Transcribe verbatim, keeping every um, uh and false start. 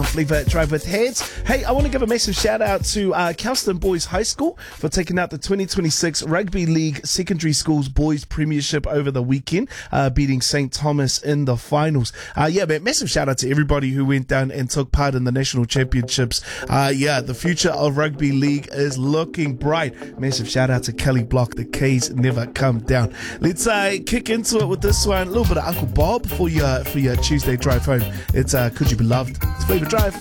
Flavor Drive with Hands. Hey, I want to give a massive shout out to uh, Kelston Boys High School for taking out the twenty twenty-six Rugby League Secondary Schools Boys Premiership over the weekend, uh, beating Saint Thomas in the finals. Uh, yeah, man, massive shout out to everybody who went down and took part in the national championships. Uh, yeah, the future of rugby league is looking bright. Massive shout out to Kelly Block. The K's never come down. Let's uh, kick into it with this one. A little bit of Uncle Bob for your for your Tuesday drive home. It's uh, Could You Be Loved? It's Flavor Drive.